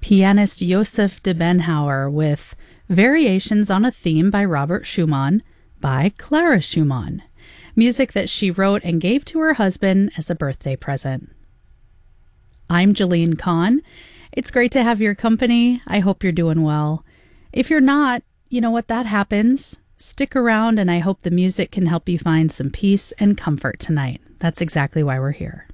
pianist Joseph de Benhauer with Variations on a Theme by Robert Schumann by Clara Schumann, music that she wrote and gave to her husband as a birthday present. I'm Jeline Kahn. It's great to have your company. I hope you're doing well. If you're not, you know what, that happens. Stick around, and I hope the music can help you find some peace and comfort tonight. That's exactly why we're here.